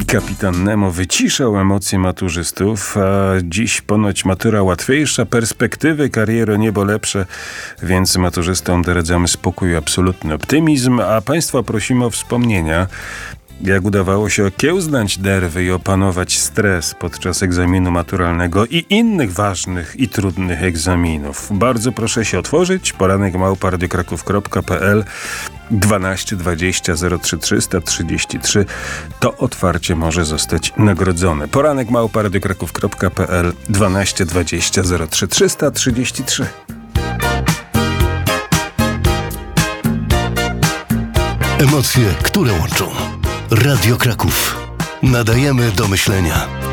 Kapitan Nemo wyciszał emocje maturzystów, a dziś ponoć matura łatwiejsza, perspektywy kariery niebo lepsze, więc maturzystom doradzamy spokój i absolutny optymizm, a Państwa prosimy o wspomnienia, jak udawało się okiełznać nerwy i opanować stres podczas egzaminu maturalnego i innych ważnych i trudnych egzaminów. Bardzo proszę się otworzyć. poranek@radiokraków.pl 12 20 03 333. To otwarcie może zostać nagrodzone. poranek@radiokraków.pl 12 20 03 333. Emocje, które łączą. Radio Kraków. Nadajemy do myślenia.